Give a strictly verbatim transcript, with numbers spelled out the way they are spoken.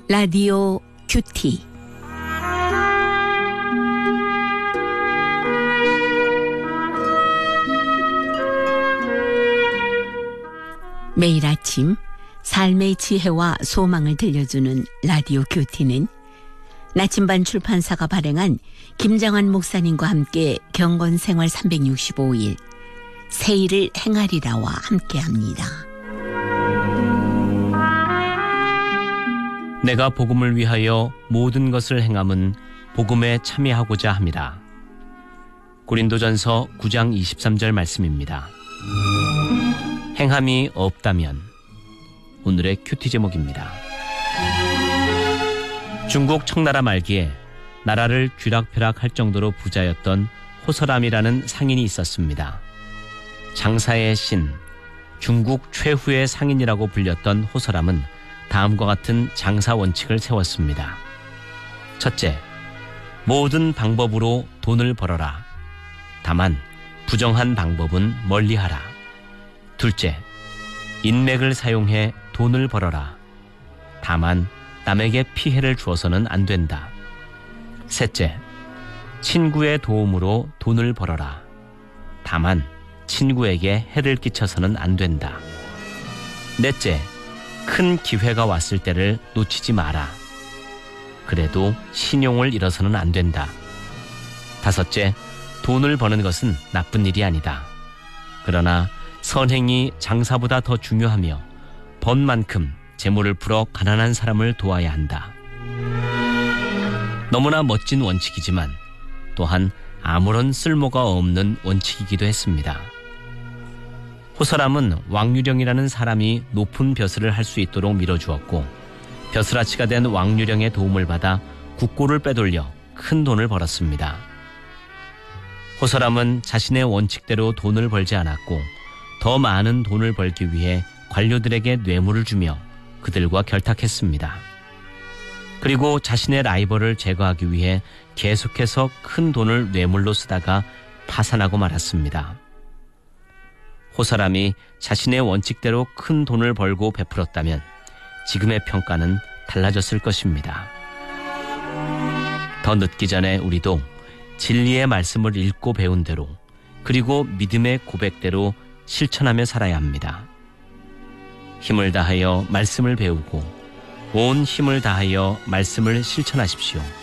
라디오 큐티. 매일 아침 삶의 지혜와 소망을 들려주는 라디오 큐티는 나침반 출판사가 발행한 김정환 목사님과 함께 경건생활 삼백육십오 일 새 일을 행하리라와 함께합니다. 내가 복음을 위하여 모든 것을 행함은 복음에 참여하고자 함이라. 고린도전서 구 장 이십삼 절 말씀입니다. 행함이 없다면. 오늘의 큐티 제목입니다. 중국 청나라 말기에 나라를 쥐락펴락할 정도로 부자였던 호서람이라는 상인이 있었습니다. 장사의 신, 중국 최후의 상인이라고 불렸던 호서람은 다음과 같은 장사 원칙을 세웠습니다. 첫째, 모든 방법으로 돈을 벌어라. 다만 부정한 방법은 멀리하라. 둘째, 인맥을 사용해 돈을 벌어라. 다만 남에게 피해를 주어서는 안 된다. 셋째, 친구의 도움으로 돈을 벌어라. 다만 친구에게 해를 끼쳐서는 안 된다. 넷째, 큰 기회가 왔을 때를 놓치지 마라. 그래도 신용을 잃어서는 안 된다. 다섯째, 돈을 버는 것은 나쁜 일이 아니다. 그러나 선행이 장사보다 더 중요하며 번 만큼 재물을 풀어 가난한 사람을 도와야 한다. 너무나 멋진 원칙이지만 또한 아무런 쓸모가 없는 원칙이기도 했습니다. 호서람은 왕유령이라는 사람이 높은 벼슬을 할 수 있도록 밀어주었고 벼슬아치가 된 왕유령의 도움을 받아 국고를 빼돌려 큰 돈을 벌었습니다. 호서람은 자신의 원칙대로 돈을 벌지 않았고 더 많은 돈을 벌기 위해 관료들에게 뇌물을 주며 그들과 결탁했습니다. 그리고 자신의 라이벌을 제거하기 위해 계속해서 큰 돈을 뇌물로 쓰다가 파산하고 말았습니다. 호서람이 자신의 원칙대로 큰 돈을 벌고 베풀었다면 지금의 평가는 달라졌을 것입니다. 더 늦기 전에 우리도 진리의 말씀을 읽고 배운 대로 그리고 믿음의 고백대로 실천하며 살아야 합니다. 힘을 다하여 말씀을 배우고 온 힘을 다하여 말씀을 실천하십시오.